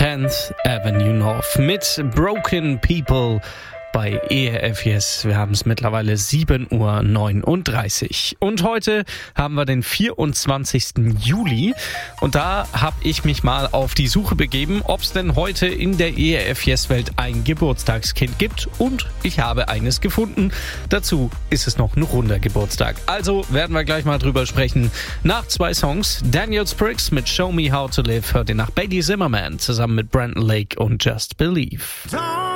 10th Avenue North mit Broken People bei ERF Yes. Wir haben es mittlerweile 7:39 Uhr. Und heute haben wir den 24. Juli. Und da habe ich mich mal auf die Suche begeben, ob es denn heute in der ERF Yes Welt ein Geburtstagskind gibt. Und ich habe eines gefunden. Dazu ist es noch ein runder Geburtstag. Also werden wir gleich mal drüber sprechen. Nach 2 Songs. Daniel Spriggs mit Show Me How to Live hört ihr nach Bailey Zimmerman zusammen mit Brandon Lake und Just Believe.